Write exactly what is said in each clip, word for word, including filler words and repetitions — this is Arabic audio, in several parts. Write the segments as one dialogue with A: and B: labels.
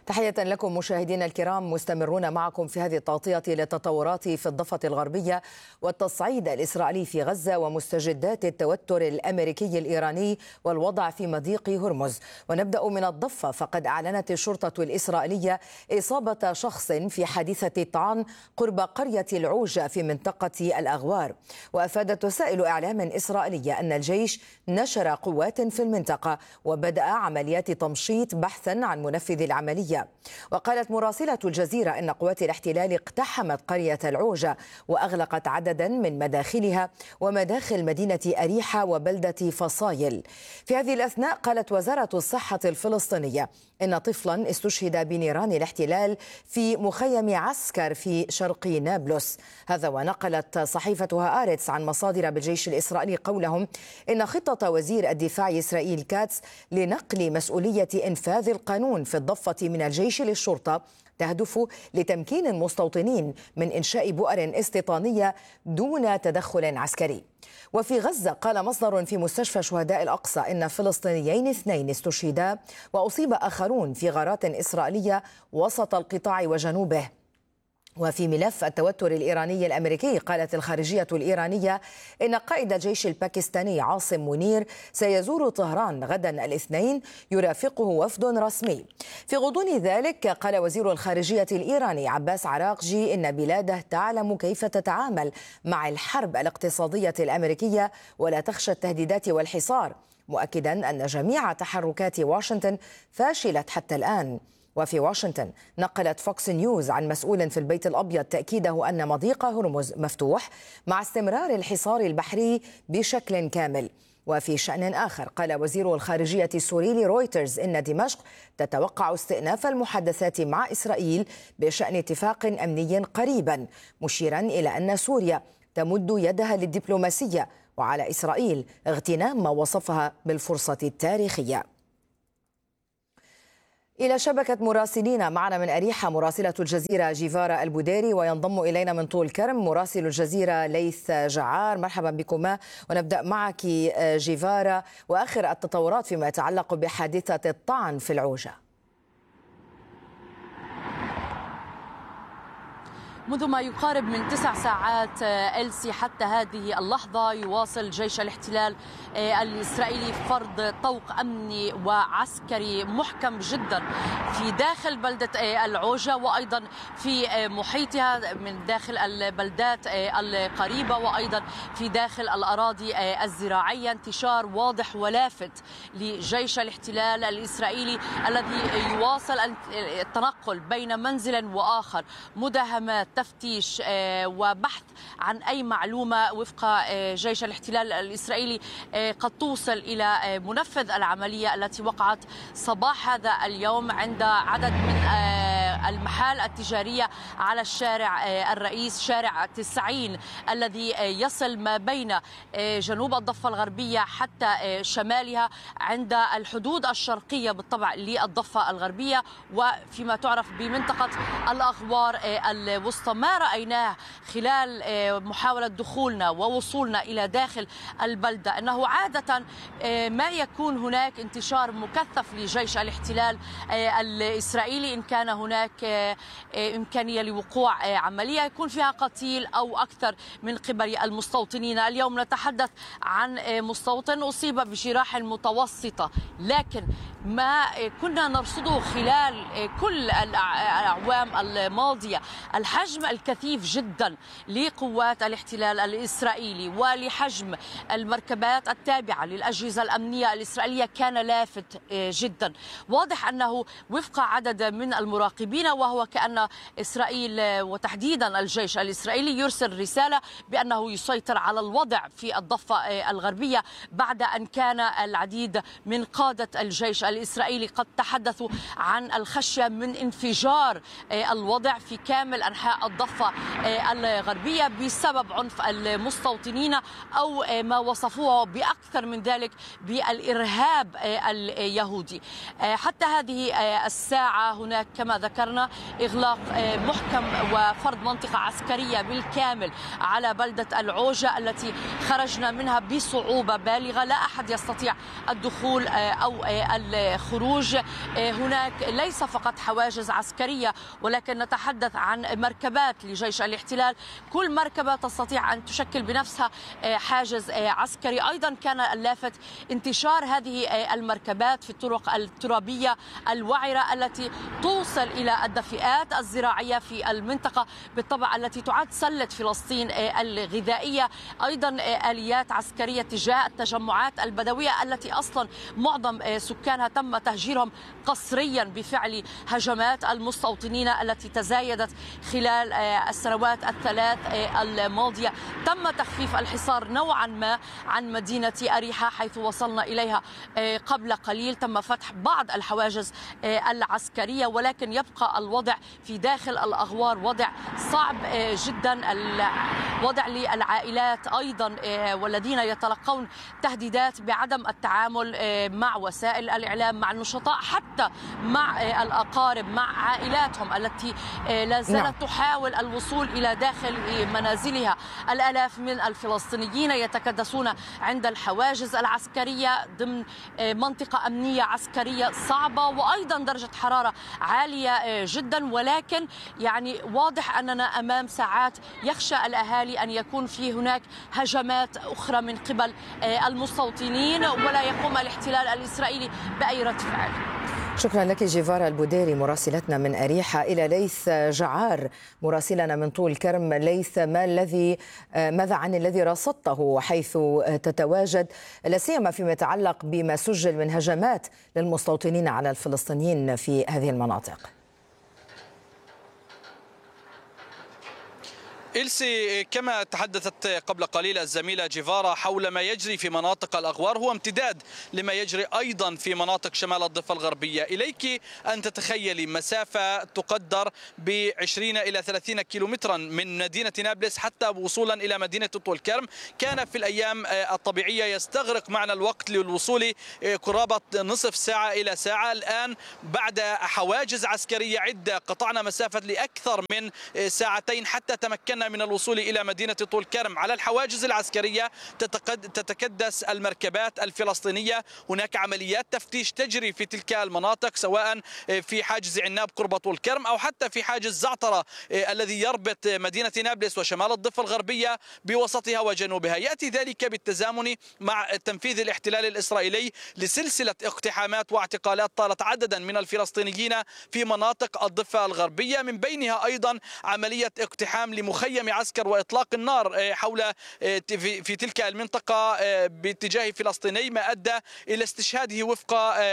A: تحية لكم مشاهدينا الكرام، مستمرون معكم في هذه التغطية للتطورات في الضفة الغربية والتصعيد الإسرائيلي في غزة ومستجدات التوتر الأمريكي الإيراني والوضع في مضيق هرمز. ونبدأ من الضفة، فقد أعلنت الشرطة الإسرائيلية إصابة شخص في حادثة طعن قرب قرية العوجة في منطقة الأغوار. وأفادت وسائل إعلام إسرائيلية أن الجيش نشر قوات في المنطقة وبدأ عمليات تمشيط بحثا عن منفذ العملية. وقالت مراسلة الجزيرة أن قوات الاحتلال اقتحمت قرية العوجة وأغلقت عددا من مداخلها ومداخل مدينة أريحة وبلدة فصايل. في هذه الأثناء قالت وزارة الصحة الفلسطينية إن طفلا استشهد بنيران الاحتلال في مخيم عسكر في شرق نابلس. هذا ونقلت صحيفة هآرتس عن مصادر بالجيش الإسرائيلي قولهم إن خطة وزير الدفاع إسرائيل كاتس لنقل مسؤولية إنفاذ القانون في الضفة من الجيش للشرطة تهدف لتمكين المستوطنين من إنشاء بؤر استيطانية دون تدخل عسكري. وفي غزة قال مصدر في مستشفى شهداء الأقصى إن فلسطينيين اثنين استشهدا وأصيب آخرون في غارات إسرائيلية وسط القطاع وجنوبه. وفي ملف التوتر الإيراني الأمريكي قالت الخارجية الإيرانية إن قائد الجيش الباكستاني عاصم منير سيزور طهران غدا الاثنين يرافقه وفد رسمي. في غضون ذلك قال وزير الخارجية الإيراني عباس عراقجي إن بلاده تعلم كيف تتعامل مع الحرب الاقتصادية الأمريكية ولا تخشى التهديدات والحصار، مؤكدا أن جميع تحركات واشنطن فاشلت حتى الآن. وفي واشنطن نقلت فوكس نيوز عن مسؤول في البيت الأبيض تأكيده أن مضيق هرمز مفتوح مع استمرار الحصار البحري بشكل كامل. وفي شأن آخر قال وزير الخارجية السوري لرويترز إن دمشق تتوقع استئناف المحادثات مع إسرائيل بشأن اتفاق أمني قريبا، مشيرا إلى أن سوريا تمد يدها للدبلوماسية وعلى إسرائيل اغتنام ما وصفها بالفرصة التاريخية. إلى شبكة مراسلين معنا من أريحة مراسلة الجزيرة جيفارا البوديري، وينضم إلينا من طول كرم مراسل الجزيرة ليث جعار. مرحبا بكما، ونبدأ معك جيفارا وآخر التطورات فيما يتعلق بحادثة الطعن في العوجة.
B: منذ ما يقارب من تسع ساعات إلسي حتى هذه اللحظة يواصل جيش الاحتلال الإسرائيلي فرض طوق أمني وعسكري محكم جدا في داخل بلدة العوجة وأيضا في محيطها من داخل البلدات القريبة وأيضا في داخل الأراضي الزراعية. انتشار واضح ولافت لجيش الاحتلال الإسرائيلي الذي يواصل التنقل بين منزل وآخر، مداهمات، تفتيش وبحث عن أي معلومة وفق جيش الاحتلال الإسرائيلي قد توصل إلى منفذ العملية التي وقعت صباح هذا اليوم عند عدد من المحال التجارية على الشارع الرئيس شارع تسعين الذي يصل ما بين جنوب الضفة الغربية حتى شمالها عند الحدود الشرقية بالطبع للضفة الغربية وفيما تعرف بمنطقة الأغوار الوسطى. ما رأيناه خلال محاولة دخولنا ووصولنا إلى داخل البلدة أنه عادة ما يكون هناك انتشار مكثف لجيش الاحتلال الإسرائيلي إن كان هناك إمكانية لوقوع عملية يكون فيها قتيل أو أكثر من قبل المستوطنين. اليوم نتحدث عن مستوطن أصيب بجراح متوسطة، لكن ما كنا نرصده خلال كل الأعوام الماضية الحجم الكثيف جدا لقوات الاحتلال الإسرائيلي ولحجم المركبات التابعة للأجهزة الأمنية الإسرائيلية كان لافت جدا. واضح أنه وفق عدد من المراقبين وهو كأن إسرائيل وتحديدا الجيش الإسرائيلي يرسل رسالة بأنه يسيطر على الوضع في الضفة الغربية بعد أن كان العديد من قادة الجيش الإسرائيلي قد تحدثوا عن الخشية من انفجار الوضع في كامل أنحاء الضفة الغربية بسبب عنف المستوطنين أو ما وصفوه بأكثر من ذلك بالإرهاب اليهودي. حتى هذه الساعة هناك كما ذكرت ذكرنا إغلاق محكم وفرض منطقة عسكرية بالكامل على بلدة العوجة التي خرجنا منها بصعوبة بالغة، لا أحد يستطيع الدخول أو الخروج. هناك ليس فقط حواجز عسكرية ولكن نتحدث عن مركبات لجيش الاحتلال، كل مركبة تستطيع أن تشكل بنفسها حاجز عسكري. أيضا كان اللافت انتشار هذه المركبات في الطرق الترابية الوعرة التي توصل إلى الدفئات الزراعية في المنطقة بالطبع التي تعد سلة فلسطين الغذائية. أيضا آليات عسكرية تجاه التجمعات البدوية التي أصلا معظم سكانها تم تهجيرهم قسريا بفعل هجمات المستوطنين التي تزايدت خلال السنوات الثلاث الماضية. تم تخفيف الحصار نوعا ما عن مدينة أريحة حيث وصلنا إليها قبل قليل، تم فتح بعض الحواجز العسكرية، ولكن يبقى الوضع في داخل الأغوار وضع صعب جدا. الوضع للعائلات أيضا والذين يتلقون تهديدات بعدم التعامل مع وسائل الإعلام، مع النشطاء، حتى مع الأقارب، مع عائلاتهم التي لا زالت تحاول الوصول إلى داخل منازلها. الآلاف من الفلسطينيين يتكدسون عند الحواجز العسكرية ضمن منطقة أمنية عسكرية صعبة، وأيضا درجة حرارة عالية جدا. ولكن يعني واضح أننا أمام ساعات يخشى الأهالي أن يكون في هناك هجمات أخرى من قبل المستوطنين ولا يقوم الاحتلال الإسرائيلي بأي رد فعل.
A: شكرا لك جيفارا البوديري مراسلتنا من أريحة. إلى ليث جعار مراسلنا من طول كرم. ليث، ما الذي ماذا عن الذي رصدته حيث تتواجد، لا سيما فيما يتعلق بما سجل من هجمات للمستوطنين على الفلسطينيين في هذه المناطق؟
C: إلسي، كما تحدثت قبل قليل الزميلة جيفارا حول ما يجري في مناطق الأغوار هو امتداد لما يجري أيضا في مناطق شمال الضفة الغربية. إليك أن تتخيلي مسافة تقدر بعشرين إلى ثلاثين كيلومترا من مدينة نابلس حتى وصولا إلى مدينة طول كرم. كان في الأيام الطبيعية يستغرق معنا الوقت للوصول قرابة نصف ساعة إلى ساعة. الآن بعد حواجز عسكرية عدة قطعنا مسافة لأكثر من ساعتين حتى تمكنا من الوصول إلى مدينة طول كرم. على الحواجز العسكرية تتكدس المركبات الفلسطينية. هناك عمليات تفتيش تجري في تلك المناطق، سواء في حاجز عناب قرب طول كرم أو حتى في حاجز زعترة الذي يربط مدينة نابلس وشمال الضفة الغربية بوسطها وجنوبها. يأتي ذلك بالتزامن مع تنفيذ الاحتلال الإسرائيلي لسلسلة اقتحامات واعتقالات طالت عددا من الفلسطينيين في مناطق الضفة الغربية، من بينها أيضا عملية اقتحام لمخيم عسكر وإطلاق النار حول في تلك المنطقة باتجاه فلسطيني، ما أدى إلى استشهاده وفق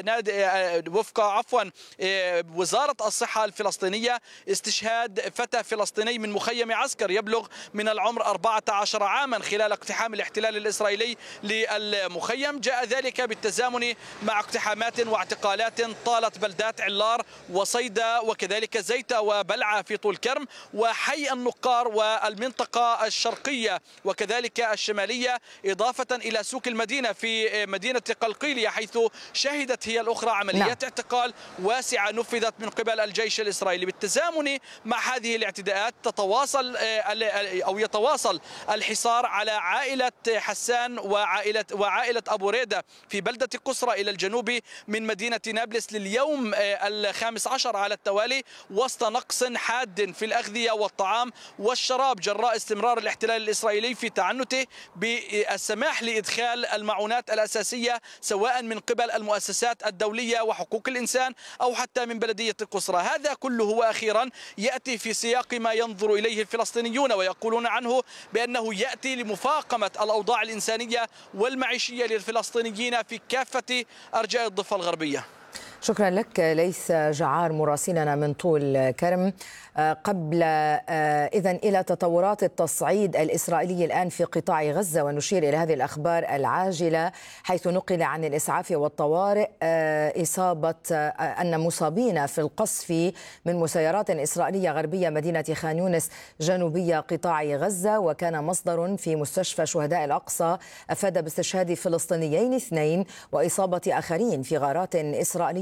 C: وفق عفوا وزارة الصحة الفلسطينية استشهاد فتى فلسطيني من مخيم عسكر يبلغ من العمر أربعة عشر عاما خلال اقتحام الاحتلال الإسرائيلي للمخيم. جاء ذلك بالتزامن مع اقتحامات واعتقالات طالت بلدات علار وصيدا وكذلك زيتا وبلعة في طول كرم وحي النقار والمنطقة الشرقية وكذلك الشمالية، إضافة إلى سوق المدينة في مدينة قلقيلية حيث شهدت هي الأخرى عمليات نعم. اعتقال واسعة نفذت من قبل الجيش الإسرائيلي. بالتزامن مع هذه الاعتداءات تتواصل أو يتواصل الحصار على عائلة حسان وعائلة وعائلة أبو ريدة في بلدة قسرة إلى الجنوب من مدينة نابلس لليوم الخامس عشر على التوالي، وسط نقص حاد في الأغذية والطعام والشراب جراء استمرار الاحتلال الإسرائيلي في تعنته بالسماح لإدخال المعونات الأساسية سواء من قبل المؤسسات الدولية وحقوق الإنسان أو حتى من بلدية قسرة. هذا كله وأخيرا يأتي في سياق ما ينظر إليه الفلسطينيون ويقولون عنه بأنه يأتي لمفاقمة الأوضاع الإنسانية والمعيشية للفلسطينيين في كافة أرجاء الضفة الغربية.
A: شكرا لك ليث جعار مراسلنا من طول كرم. قبل إذن إلى تطورات التصعيد الإسرائيلي الآن في قطاع غزة، ونشير إلى هذه الأخبار العاجلة حيث نقل عن الإسعاف والطوارئ إصابة أن مصابين في القصف من مسيرات إسرائيلية غربية مدينة خان يونس جنوبية قطاع غزة. وكان مصدر في مستشفى شهداء الأقصى أفاد باستشهاد فلسطينيين اثنين وإصابة آخرين في غارات إسرائيلية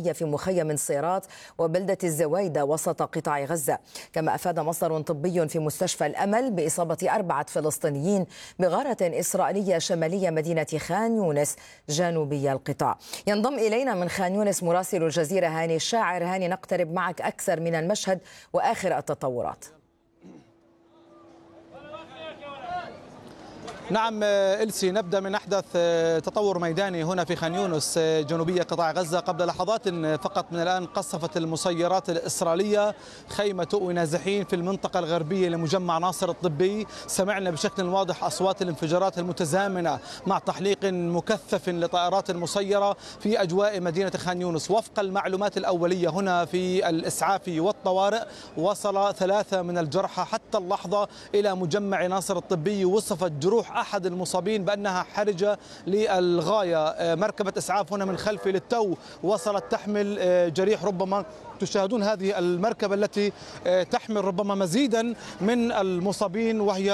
A: إسرائيلية في مخيم صيرات وبلدة الزوايدة وسط قطاع غزة. كما أفاد مصدر طبي في مستشفى الأمل بإصابة أربعة فلسطينيين بغارة إسرائيلية شمالية مدينة خان يونس جنوبي القطاع. ينضم إلينا من خان يونس مراسل الجزيرة هاني الشاعر. هاني، نقترب معك أكثر من المشهد وآخر التطورات.
D: نعم إلسي، نبدأ من أحدث تطور ميداني هنا في خان يونس جنوبية قطاع غزة. قبل لحظات فقط من الآن قصفت المسيرات الإسرائيلية خيمة تؤوي نازحين في المنطقة الغربية لمجمع ناصر الطبي. سمعنا بشكل واضح أصوات الانفجارات المتزامنة مع تحليق مكثف لطائرات مسيرة في أجواء مدينة خان يونس. وفق المعلومات الأولية هنا في الإسعاف والطوارئ، وصل ثلاثة من الجرحى حتى اللحظة إلى مجمع ناصر الطبي. وصفت جروح أحد المصابين بأنها حرجة للغاية. مركبة إسعاف هنا من خلفي للتو وصلت تحمل جريح، ربما تشاهدون هذه المركبة التي تحمل ربما مزيدا من المصابين، وهي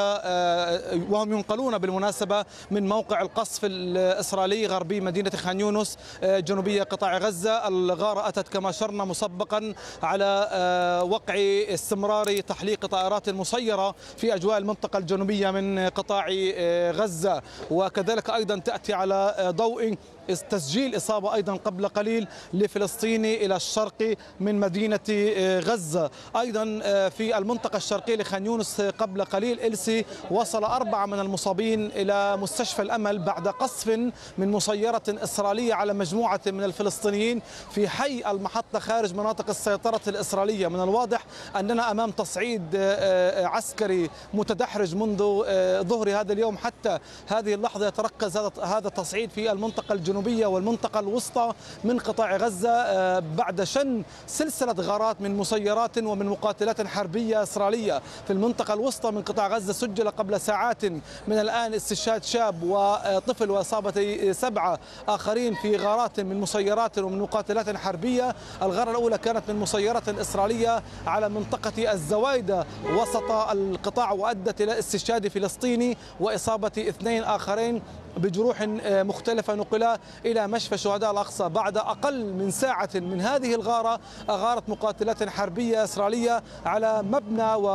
D: وهم ينقلون بالمناسبة من موقع القصف الإسرائيلي غربي مدينة خان يونس جنوبية قطاع غزة. الغارة أتت كما شرنا مسبقا على وقع استمرار تحليق طائرات مسيرة في أجواء المنطقة الجنوبية من قطاع غزة، وكذلك أيضا تأتي على ضوء تسجيل إصابة أيضا قبل قليل لفلسطيني إلى الشرق من مدينة غزة. أيضا في المنطقة الشرقية لخان يونس قبل قليل إلسي وصل أربعة من المصابين إلى مستشفى الأمل بعد قصف من مسيرة إسرائيلية على مجموعة من الفلسطينيين في حي المحطة خارج مناطق السيطرة الإسرائيلية. من الواضح أننا أمام تصعيد عسكري متدحرج منذ ظهر هذا اليوم حتى هذه اللحظة. يتركز هذا التصعيد في المنطقة الجنوبية والمنطقة الوسطى من قطاع غزة بعد شن سلسلة غارات من مسيرات ومن مقاتلات حربية إسرائيلية في المنطقة الوسطى من قطاع غزة. سجل قبل ساعات من الآن استشهاد شاب وطفل وإصابة سبعة آخرين في غارات من مسيرات ومن مقاتلات حربية. الغارة الأولى كانت من مسيرة إسرائيلية على منطقة الزوايدة وسط القطاع وأدت إلى استشهاد فلسطيني وإصابة اثنين آخرين بجروح مختلفة نقلا إلى مشفى شهداء الأقصى. بعد أقل من ساعة من هذه الغارة، غارت مقاتلات حربية إسرائيلية على مبنى و